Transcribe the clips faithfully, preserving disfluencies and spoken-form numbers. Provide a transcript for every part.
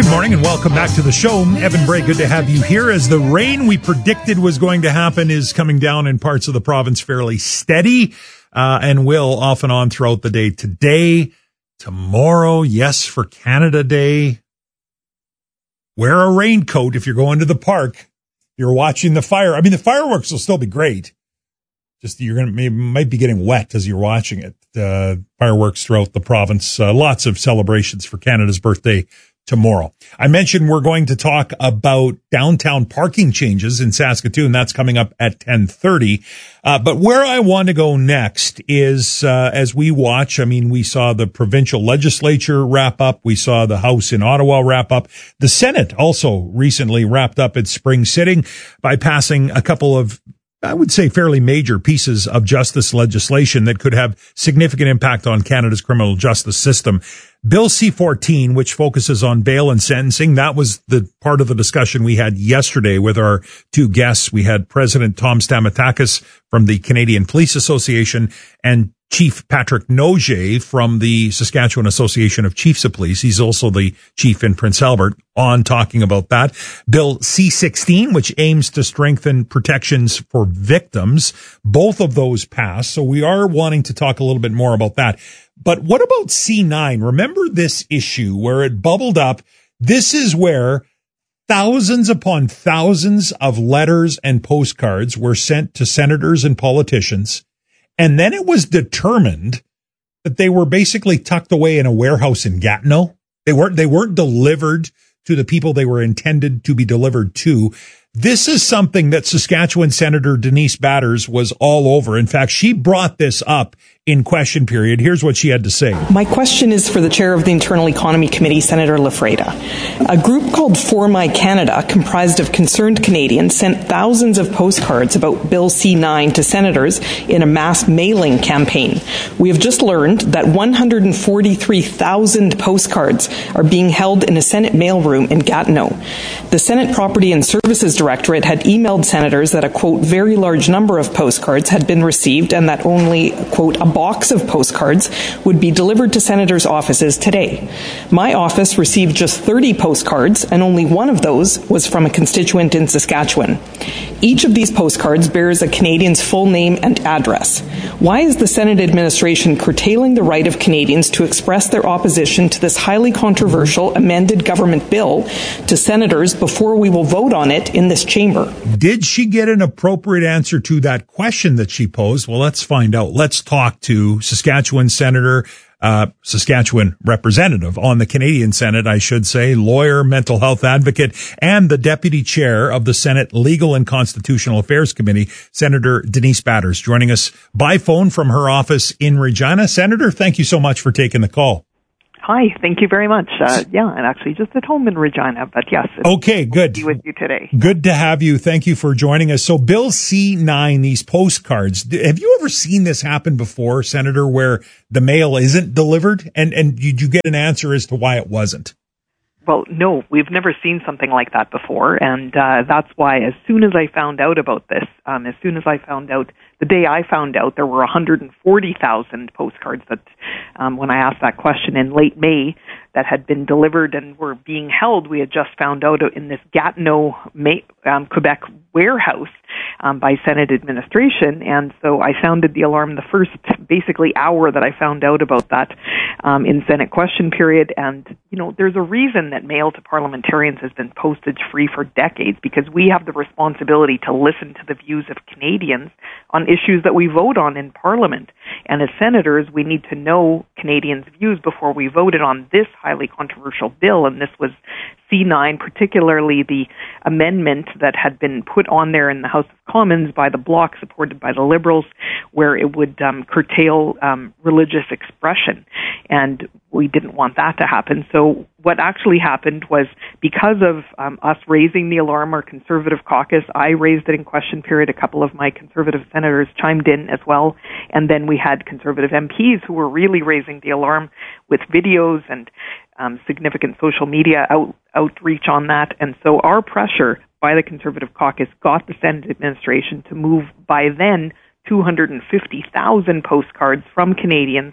morning and welcome back to the show. Evan Bray, good to have you here. As the rain we predicted was going to happen is coming down in parts of the province fairly steady uh, and will off and on throughout the day today, tomorrow. Yes, for Canada Day. Wear a raincoat if you're going to the park. You're watching the fire. I mean, the fireworks will still be great. Just you're going to might be getting wet as you're watching it. Uh, fireworks throughout the province. Uh, lots of celebrations for Canada's birthday tomorrow. I mentioned we're going to talk about downtown parking changes in Saskatoon. That's coming up at ten thirty. Uh, but where I want to go next is, uh, as we watch, I mean, we saw the provincial legislature wrap up. We saw the House in Ottawa wrap up. The Senate also recently wrapped up its spring sitting by passing a couple of, I would say, fairly major pieces of justice legislation that could have significant impact on Canada's criminal justice system. Bill C fourteen, which focuses on bail and sentencing, that was the part of the discussion we had yesterday with our two guests. We had President Tom Stamatakis from the Canadian Police Association and Chief Patrick Nogier from the Saskatchewan Association of Chiefs of Police. He's also the chief in Prince Albert, on talking about that. Bill C sixteen, which aims to strengthen protections for victims. Both of those passed. So we are wanting to talk a little bit more about that. But what about C nine? Remember this issue where it bubbled up? This is where thousands upon thousands of letters and postcards were sent to senators and politicians. And then it was determined that they were basically tucked away in a warehouse in Gatineau. They weren't, they weren't delivered to the people they were intended to be delivered to. This is something that Saskatchewan Senator Denise Batters was all over. In fact, she brought this up in question period. Here's what she had to say. My question is for the chair of the Internal Economy Committee, Senator Lafreda. A group called For My Canada, comprised of concerned Canadians, sent thousands of postcards about Bill C nine to senators in a mass mailing campaign. We have just learned that one hundred forty-three thousand postcards are being held in a Senate mailroom in Gatineau. The Senate Property and Services Directorate had emailed senators that a, quote, very large number of postcards had been received and that only, quote, a box of postcards would be delivered to senators' offices today. My office received just thirty postcards, and only one of those was from a constituent in Saskatchewan. Each of these postcards bears a Canadian's full name and address. Why is the Senate administration curtailing the right of Canadians to express their opposition to this highly controversial amended government bill to senators before we will vote on it in this chamber? Did she get an appropriate answer to that question that she posed? Well, let's find out. Let's talk to Saskatchewan Senator, uh, Saskatchewan representative on the Canadian Senate, I should say, lawyer, mental health advocate, and the deputy chair of the Senate Legal and Constitutional Affairs Committee, Senator Denise Batters, joining us by phone from her office in Regina. Senator, thank you so much for taking the call. Hi, thank you very much. Uh, yeah, I'm actually just at home in Regina, but yes. Okay, good. To be with you today. Good to have you. Thank you for joining us. So Bill C nine, these postcards, have you ever seen this happen before, Senator, where the mail isn't delivered? And, and did you get an answer as to why it wasn't? Well, no, we've never seen something like that before, and uh, that's why as soon as I found out about this, um, as soon as I found out, the day I found out there were one hundred forty thousand postcards that, um, when I asked that question in late May, that had been delivered and were being held. We had just found out in this Gatineau, um, Quebec warehouse um, by Senate administration, and so I sounded the alarm the first basically hour that I found out about that um, in Senate question period. And, you know, there's a reason that mail to parliamentarians has been postage free for decades, because we have the responsibility to listen to the views of Canadians on issues that we vote on in Parliament. And as senators, we need to know Canadians' views before we voted on this highly controversial bill, and this was C nine, particularly the amendment that had been put on there in the House of Commons by the Bloc, supported by the Liberals, where it would um, curtail um, religious expression. And we didn't want that to happen. So what actually happened was, because of um, us raising the alarm, our Conservative caucus, I raised it in question period, a couple of my Conservative senators chimed in as well, and then we had Conservative M Ps who were really raising the alarm with videos and um, significant social media out, outreach on that. And so our pressure by the Conservative caucus got the Senate administration to move by then two hundred fifty thousand postcards from Canadians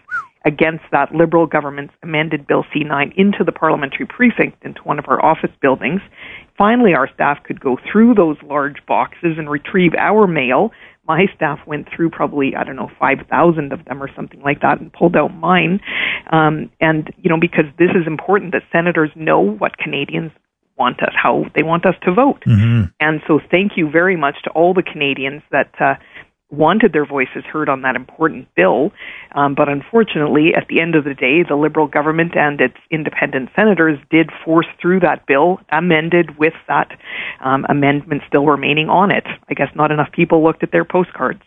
against that Liberal government's amended Bill C nine into the parliamentary precinct, into one of our office buildings. Finally, our staff could go through those large boxes and retrieve our mail. My staff went through probably, I don't know, five thousand of them or something like that and pulled out mine. Um, and, you know, because this is important that senators know what Canadians want us, how they want us to vote. Mm-hmm. And so thank you very much to all the Canadians that uh, wanted their voices heard on that important bill. Um, but unfortunately, at the end of the day, the Liberal government and its independent senators did force through that bill, amended with that um, amendment still remaining on it. I guess not enough people looked at their postcards.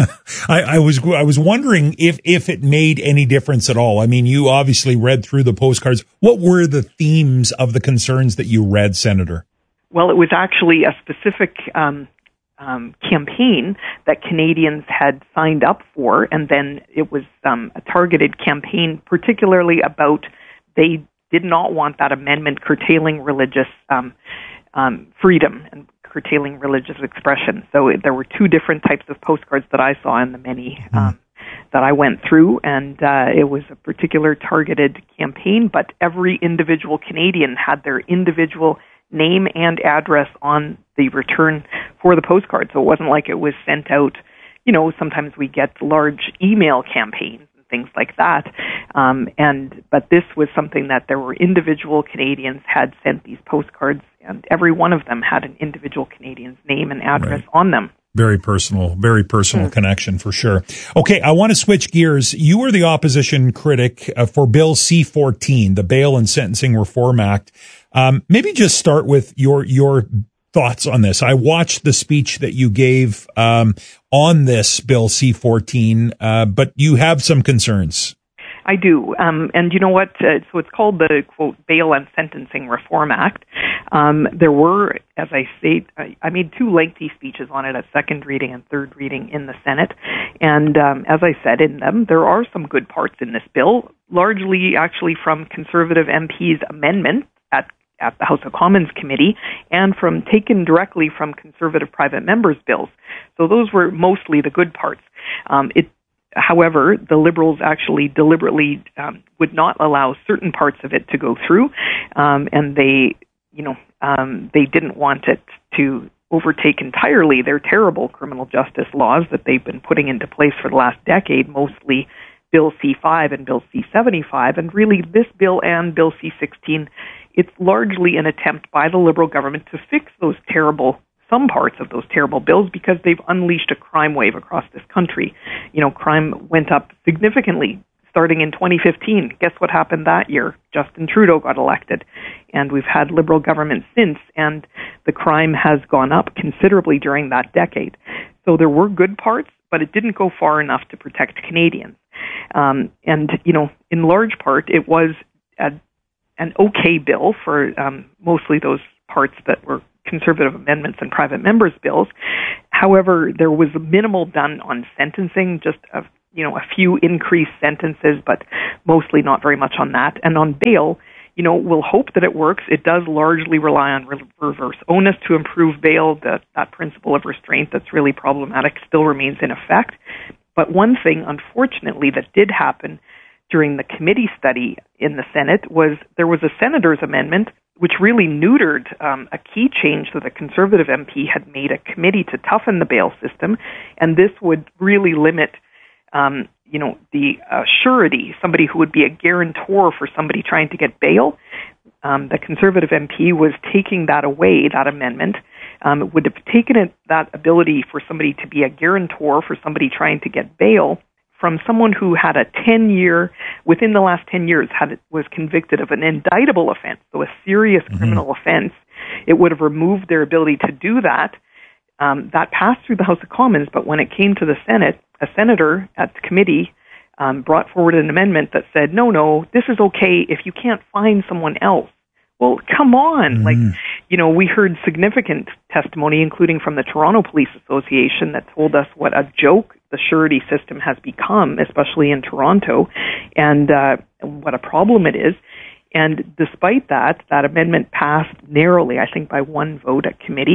I, I was I was wondering if, if it made any difference at all. I mean, you obviously read through the postcards. What were the themes of the concerns that you read, Senator? Well, it was actually a specific um, um, campaign that Canadians had signed up for, and then it was um, a targeted campaign, particularly about they did not want that amendment curtailing religious um, um, freedom and curtailing religious expression. So there were two different types of postcards that I saw in the many um, that I went through, and uh, it was a particular targeted campaign, but every individual Canadian had their individual name and address on the return for the postcard. So it wasn't like it was sent out, you know, sometimes we get large email campaigns and things like that. Um, and but this was something that there were individual Canadians had sent these postcards, and every one of them had an individual Canadian's name and address right on them. Very personal, very personal mm. connection for sure. Okay, I want to switch gears. You were the opposition critic uh, for Bill C fourteen, the Bail and Sentencing Reform Act. Um, maybe just start with your your thoughts on this. I watched the speech that you gave um, on this Bill C fourteen, uh, but you have some concerns. I do. Um, and you know what? Uh, so it's called the, quote, Bail and Sentencing Reform Act. Um, there were, as I say, I, I made two lengthy speeches on it, a second reading and third reading in the Senate. And um, as I said in them, there are some good parts in this bill, largely actually from Conservative M Ps' amendment at at the House of Commons Committee, and from taken directly from Conservative private members' bills. So those were mostly the good parts. Um, it However, the Liberals actually deliberately um, would not allow certain parts of it to go through, um, and they, you know, um, they didn't want it to overtake entirely their terrible criminal justice laws that they've been putting into place for the last decade, mostly Bill C five and Bill C seventy-five, and really this bill and Bill C sixteen, it's largely an attempt by the Liberal government to fix those terrible some parts of those terrible bills because they've unleashed a crime wave across this country. You know, crime went up significantly starting in twenty fifteen. Guess what happened that year? Justin Trudeau got elected. And we've had Liberal government since, and the crime has gone up considerably during that decade. So there were good parts, but it didn't go far enough to protect Canadians. Um, and, you know, in large part, it was a, an okay bill for um, mostly those parts that were Conservative amendments and private members' bills. However, there was minimal done on sentencing, just a, you know, a few increased sentences, but mostly not very much on that. And on bail, you know, we'll hope that it works. It does largely rely on re- reverse onus to improve bail. That, that principle of restraint that's really problematic still remains in effect. But one thing, unfortunately, that did happen during the committee study in the Senate was there was a senator's amendment which really neutered um, a key change that a Conservative M P had made a committee to toughen the bail system, and this would really limit, um, you know, the uh, surety, somebody who would be a guarantor for somebody trying to get bail. Um, the Conservative M P was taking that away, that amendment. Um, it would have taken it, that ability for somebody to be a guarantor for somebody trying to get bail from someone who had a ten-year, within the last ten years, had was convicted of an indictable offense, so a serious mm-hmm. criminal offense. It would have removed their ability to do that. Um, that passed through the House of Commons, but when it came to the Senate, a senator at the committee um, brought forward an amendment that said, no, no, this is okay if you can't find someone else. Well, come on. Mm-hmm. Like, you know, we heard significant testimony, including from the Toronto Police Association, that told us what a joke the surety system has become, especially in Toronto, and uh, what a problem it is. And despite that, that amendment passed narrowly, I think by one vote at committee.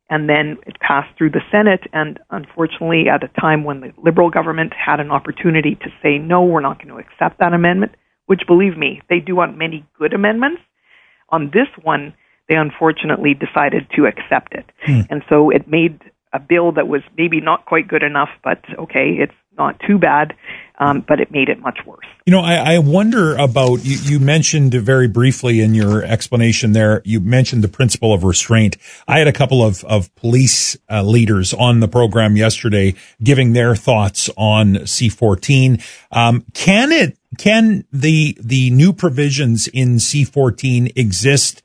and then it passed through the Senate, and unfortunately at a time when the Liberal government had an opportunity to say, no, we're not going to accept that amendment, which, believe me, they do on many good amendments. On this one, they unfortunately decided to accept it. Hmm. And so it made a bill that was maybe not quite good enough, but okay, it's not too bad, um, but it made it much worse. You know, I, I wonder about, you, you mentioned very briefly in your explanation there, you mentioned the principle of restraint. I had a couple of, of police uh, leaders on the program yesterday giving their thoughts on C fourteen. Um, can it, can the, the new provisions in C fourteen exist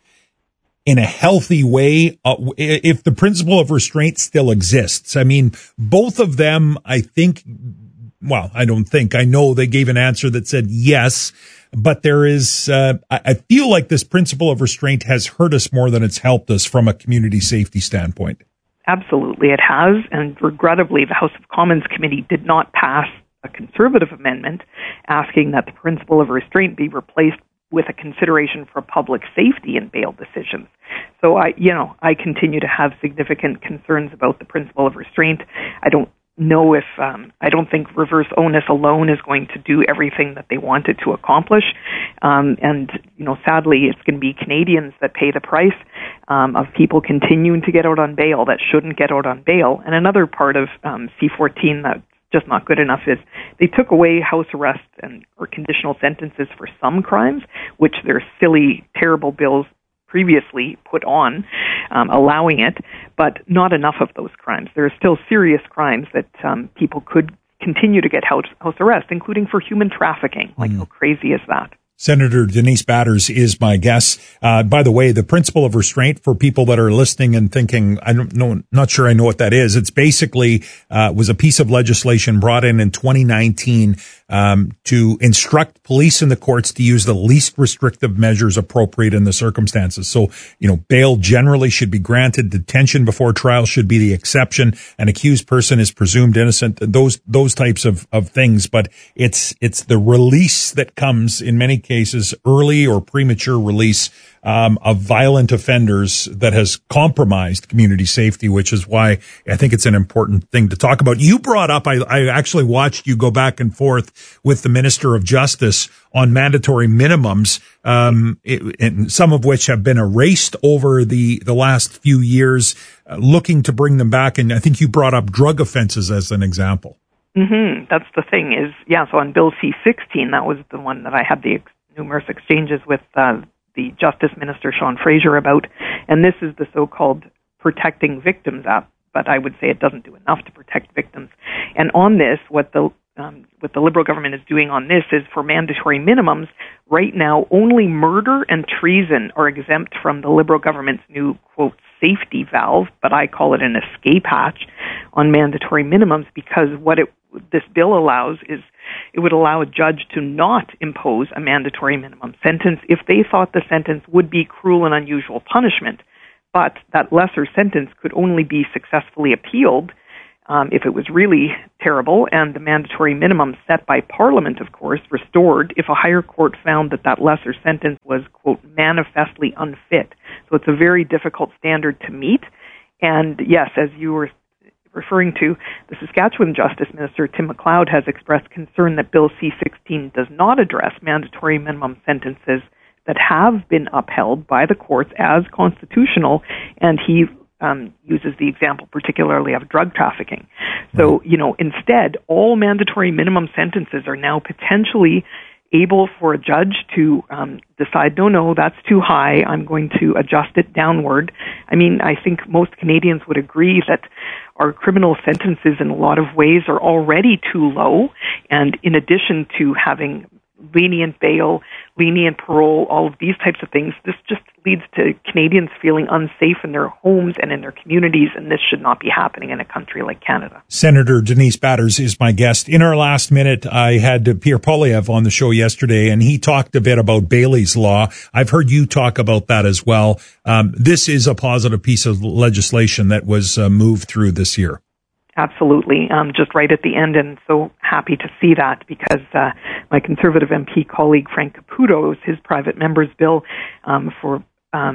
in a healthy way, uh, if the principle of restraint still exists? I mean, both of them, I think, well, I don't think, I know they gave an answer that said yes, but there is, uh, I feel like this principle of restraint has hurt us more than it's helped us from a community safety standpoint. Absolutely, it has, and regrettably, the House of Commons Committee did not pass a Conservative amendment asking that the principle of restraint be replaced with a consideration for public safety in bail decisions. So I, you know, I continue to have significant concerns about the principle of restraint. I don't know if, um, I don't think reverse onus alone is going to do everything that they wanted to accomplish. Um, and, you know, sadly, it's going to be Canadians that pay the price um, of people continuing to get out on bail that shouldn't get out on bail. And another part of um, C fourteen that just not good enough is they took away house arrest and or conditional sentences for some crimes, which their silly, terrible bills previously put on, um, allowing it, but not enough of those crimes. There are still serious crimes that um, people could continue to get house, house arrest, including for human trafficking. Like, mm. how crazy is that? Senator Denise Batters is my guest. Uh, by the way, the principle of restraint, for people that are listening and thinking, I don't know, not sure I know what that is. It's basically, uh, was a piece of legislation brought in in twenty nineteen, um, to instruct police and the courts to use the least restrictive measures appropriate in the circumstances. So, you know, bail generally should be granted. Detention before trial should be the exception. An accused person is presumed innocent. Those, those types of, of things. But it's, it's the release that comes in many cases cases, early or premature release um, of violent offenders that has compromised community safety, which is why I think it's an important thing to talk about. You brought up, I, I actually watched you go back and forth with the Minister of Justice on mandatory minimums, um, it, and some of which have been erased over the, the last few years, uh, looking to bring them back. And I think you brought up drug offenses as an example. Mm-hmm. That's the thing is, yeah, so on Bill C sixteen, that was the one that I had the ex- numerous exchanges with uh, the Justice Minister, Sean Fraser, about, and this is the so-called Protecting Victims Act, but I would say it doesn't do enough to protect victims. And on this, what the um, what the Liberal government is doing on this is for mandatory minimums, right now only murder and treason are exempt from the Liberal government's new, quote, safety valve, but I call it an escape hatch on mandatory minimums, because what it this bill allows is it would allow a judge to not impose a mandatory minimum sentence if they thought the sentence would be cruel and unusual punishment, but that lesser sentence could only be successfully appealed um, if it was really terrible, and the mandatory minimum set by Parliament, of course, restored if a higher court found that that lesser sentence was, quote, manifestly unfit. So it's a very difficult standard to meet. And yes, as you were referring to, the Saskatchewan Justice Minister, Tim McLeod, has expressed concern that Bill C sixteen does not address mandatory minimum sentences that have been upheld by the courts as constitutional, and he um, uses the example particularly of drug trafficking. So, you know, instead, all mandatory minimum sentences are now potentially able for a judge to um, decide, no, no, that's too high, I'm going to adjust it downward. I mean, I think most Canadians would agree that our criminal sentences in a lot of ways are already too low, and in addition to having lenient bail, lenient parole, all of these types of things, this just leads to Canadians feeling unsafe in their homes and in their communities, and this should not be happening in a country like Canada. Senator Denise Batters is my guest. In our last minute, I had Pierre Poilievre on the show yesterday, and he talked a bit about Bailey's Law. I've heard you talk about that as well. Um, this is a positive piece of legislation that was uh, moved through this year. Absolutely, um, just right at the end, and so happy to see that, because uh, my Conservative M P colleague Frank Caputo, his private member's bill um, for um,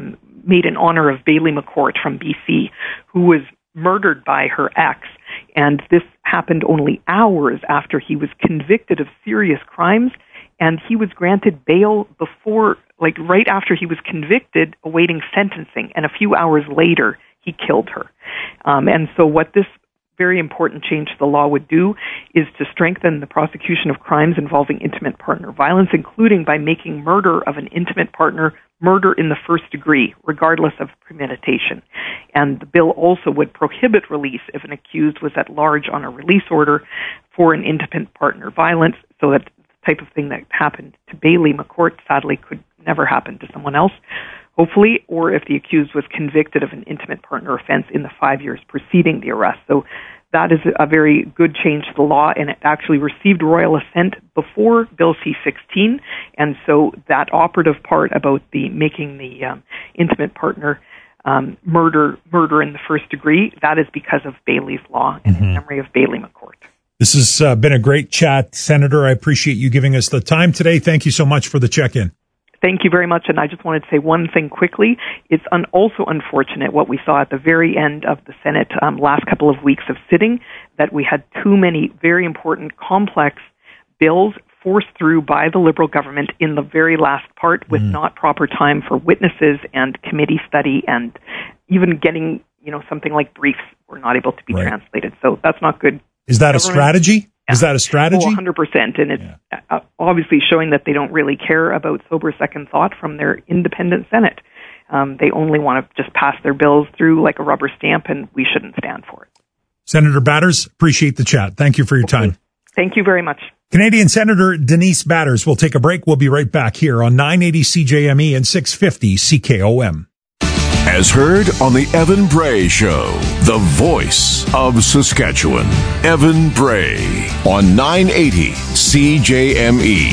made in honor of Bailey McCourt from B C, who was murdered by her ex. And this happened only hours after he was convicted of serious crimes, and he was granted bail before, like right after he was convicted, awaiting sentencing. And a few hours later, he killed her. Um, and so what this very important change to the law would do is to strengthen the prosecution of crimes involving intimate partner violence, including by making murder of an intimate partner murder in the first degree, regardless of premeditation. And the bill also would prohibit release if an accused was at large on a release order for an intimate partner violence, so that the type of thing that happened to Bailey McCourt sadly could never happen to someone else, hopefully, or if the accused was convicted of an intimate partner offense in the five years preceding the arrest. So that is a very good change to the law, and it actually received royal assent before Bill C sixteen, and so that operative part about the making the um, intimate partner um, murder murder in the first degree, that is because of Bailey's law and mm-hmm. in memory of Bailey McCourt. This has uh, been a great chat, Senator. I appreciate you giving us the time today. Thank you so much for the check-in. Thank you very much, and I just wanted to say one thing quickly. It's un- also unfortunate what we saw at the very end of the Senate um, last couple of weeks of sitting, that we had too many very important, complex bills forced through by the Liberal government in the very last part with mm. not proper time for witnesses and committee study, and even getting, you know, something like briefs were not able to be right. translated. So that's not good. Is that government. a strategy? Is that a strategy? Oh, one hundred percent. And it's yeah. obviously showing that they don't really care about sober second thought from their independent Senate. Um, they only want to just pass their bills through like a rubber stamp, and we shouldn't stand for it. Senator Batters, appreciate the chat. Thank you for your time. Thank you very much. Canadian Senator Denise Batters. We'll take a break. We'll be right back here on nine eighty C J M E and six fifty C K O M. As heard on the Evan Bray Show, the voice of Saskatchewan. Evan Bray on nine eighty C J M E.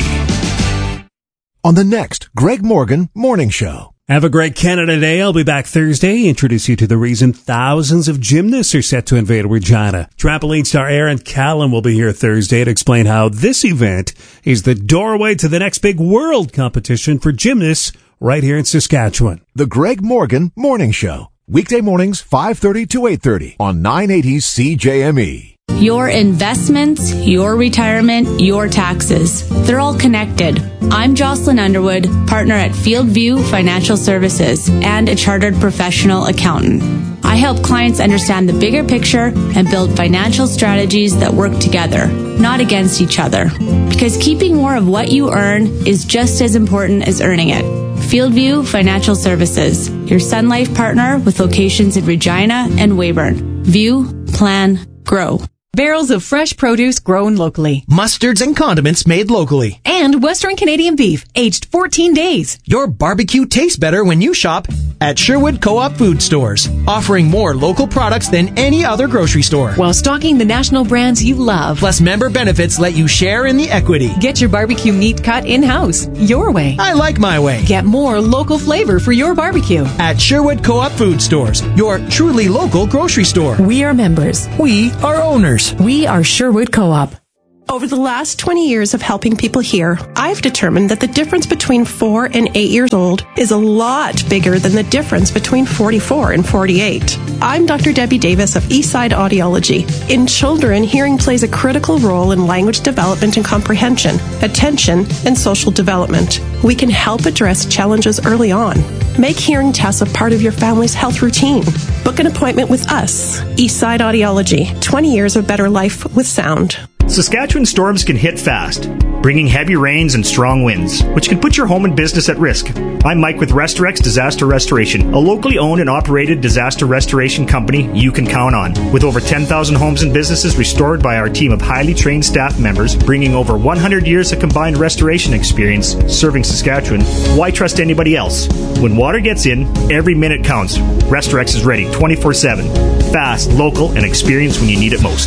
On the next Greg Morgan Morning Show. Have a great Canada Day. I'll be back Thursday. Introduce you to the reason thousands of gymnasts are set to invade Regina. Trampoline star Aaron Callan will be here Thursday to explain how this event is the doorway to the next big world competition for gymnasts right here in Saskatchewan. The Greg Morgan Morning Show. Weekday mornings, five thirty to eight thirty on nine eighty C J M E. Your investments, your retirement, your taxes. They're all connected. I'm Jocelyn Underwood, partner at Fieldview Financial Services and a chartered professional accountant. I help clients understand the bigger picture and build financial strategies that work together, not against each other. Because keeping more of what you earn is just as important as earning it. Fieldview Financial Services, your Sun Life partner with locations in Regina and Weyburn. View, plan, grow. Barrels of fresh produce grown locally. Mustards and condiments made locally. And Western Canadian beef, aged fourteen days. Your barbecue tastes better when you shop at Sherwood Co-op Food Stores, offering more local products than any other grocery store. While stocking the national brands you love. Plus member benefits let you share in the equity. Get your barbecue meat cut in-house, your way. I like my way. Get more local flavor for your barbecue. At Sherwood Co-op Food Stores, your truly local grocery store. We are members. We are owners. We are Sherwood Co-op. Over the last twenty years of helping people hear, I've determined that the difference between four and eight years old is a lot bigger than the difference between forty-four and forty-eight. I'm Doctor Debbie Davis of Eastside Audiology. In children, hearing plays a critical role in language development and comprehension, attention, and social development. We can help address challenges early on. Make hearing tests a part of your family's health routine. Book an appointment with us, Eastside Audiology. twenty years of better life with sound. Saskatchewan storms can hit fast, bringing heavy rains and strong winds, which can put your home and business at risk. I'm Mike with Restorex Disaster Restoration, a locally owned and operated disaster restoration company you can count on. With over ten thousand homes and businesses restored by our team of highly trained staff members, bringing over one hundred years of combined restoration experience serving Saskatchewan, why trust anybody else? When water gets in, every minute counts. Restorex is ready twenty-four seven. Fast, local, and experienced when you need it most.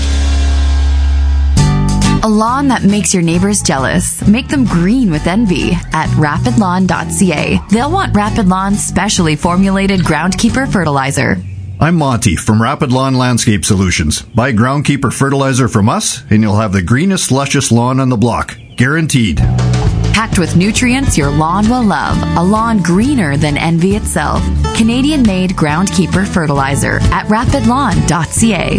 A lawn that makes your neighbors jealous. Make them green with envy at rapid lawn dot c a. They'll want Rapid Lawn's specially formulated Groundkeeper fertilizer. I'm Monty from Rapid Lawn Landscape Solutions. Buy Groundkeeper fertilizer from us, and you'll have the greenest, luscious lawn on the block. Guaranteed. packed with nutrients your lawn will love. A lawn greener than envy itself. Canadian-made Groundkeeper fertilizer at rapid lawn dot c a.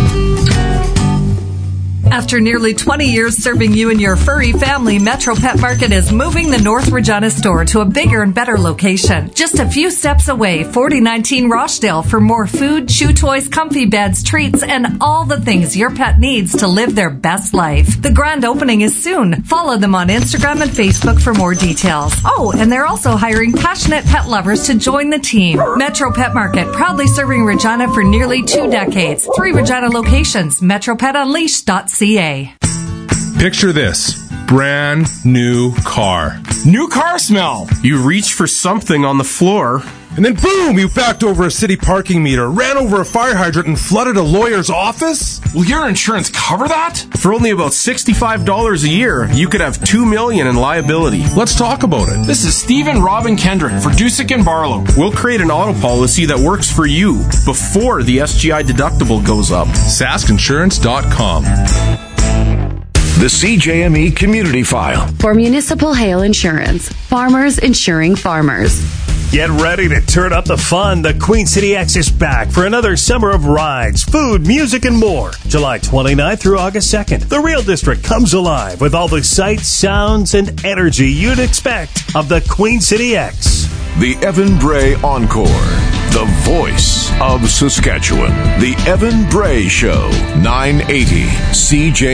After nearly twenty years serving you and your furry family, Metro Pet Market is moving the North Regina store to a bigger and better location. Just a few steps away, forty nineteen Rochdale, for more food, chew toys, comfy beds, treats, and all the things your pet needs to live their best life. The grand opening is soon. Follow them on Instagram and Facebook for more details. Oh, and they're also hiring passionate pet lovers to join the team. Metro Pet Market, proudly serving Regina for nearly two decades. Three Regina locations, metro pet unleashed dot c a. Picture this. Brand new car. New car smell. You reach for something on the floor, and then boom, you backed over a city parking meter, ran over a fire hydrant, and flooded a lawyer's office? Will your insurance cover that? For only about sixty-five dollars a year, you could have two million dollars in liability. Let's talk about it. This is Stephen Robin Kendrick for Dusick and Barlow. We'll create an auto policy that works for you before the S G I deductible goes up. Sask Insurance dot com. The C J M E Community File. For Municipal Hail Insurance, farmers insuring farmers. Get ready to turn up the fun. The Queen City X is back for another summer of rides, food, music, and more. July twenty-ninth through August second. The Real District comes alive with all the sights, sounds, and energy you'd expect of the Queen City X. The Evan Bray Encore. The voice of Saskatchewan. The Evan Bray Show. nine eighty C J